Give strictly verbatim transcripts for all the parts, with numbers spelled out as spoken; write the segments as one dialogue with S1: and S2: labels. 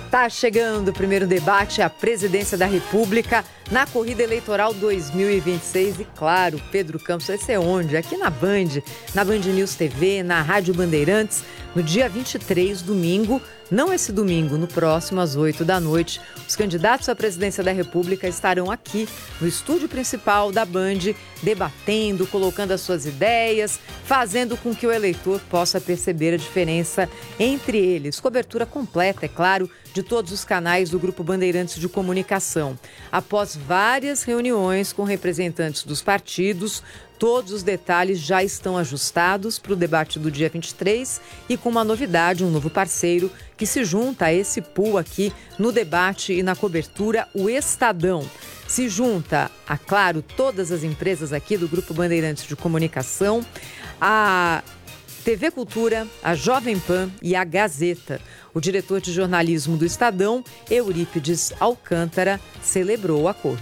S1: Tá chegando o primeiro debate à presidência da República na corrida eleitoral dois mil e vinte e seis. E claro, Pedro Campos vai ser onde? Aqui na Band, na Band News T V, na Rádio Bandeirantes, no dia vinte e três, domingo. Não esse domingo, no próximo, às oito da noite. Os candidatos à presidência da República estarão aqui no estúdio principal da Band, debatendo, colocando as suas ideias, fazendo com que o eleitor possa perceber a diferença entre eles. Cobertura completa, é claro, de todos os canais do Grupo Bandeirantes de Comunicação. Após várias reuniões com representantes dos partidos, todos os detalhes já estão ajustados para o debate do dia vinte e três e com uma novidade, um novo parceiro que se junta a esse pool aqui no debate e na cobertura, o Estadão. Se junta, a claro, todas as empresas aqui do Grupo Bandeirantes de Comunicação, a T V Cultura, a Jovem Pan e a Gazeta. O diretor de jornalismo do Estadão, Eurípides Alcântara, celebrou o acordo.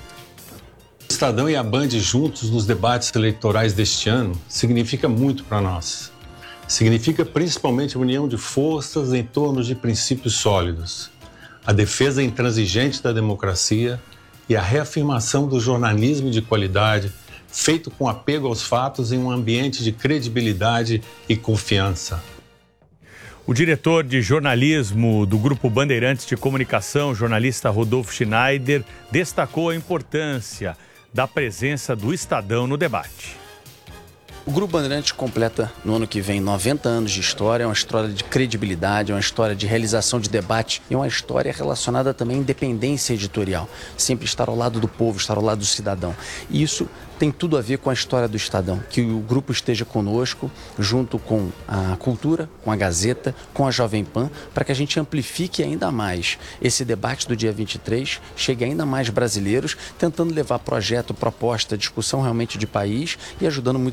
S2: O Estadão e a Band juntos nos debates eleitorais deste ano significa muito para nós. Significa principalmente a união de forças em torno de princípios sólidos, a defesa intransigente da democracia e a reafirmação do jornalismo de qualidade, feito com apego aos fatos em um ambiente de credibilidade e confiança.
S3: O diretor de jornalismo do Grupo Bandeirantes de Comunicação, jornalista Rodolfo Schneider, destacou a importância da presença do Estadão no debate.
S4: O Grupo Bandeirantes completa no ano que vem noventa anos de história, é uma história de credibilidade, é uma história de realização de debate e uma história relacionada também à independência editorial. Sempre estar ao lado do povo, estar ao lado do cidadão. E isso tem tudo a ver com a história do Estadão, que o grupo esteja conosco, junto com a Cultura, com a Gazeta, com a Jovem Pan, para que a gente amplifique ainda mais esse debate do dia vinte e três, chegue a ainda mais brasileiros, tentando levar projeto, proposta, discussão realmente de país e ajudando muito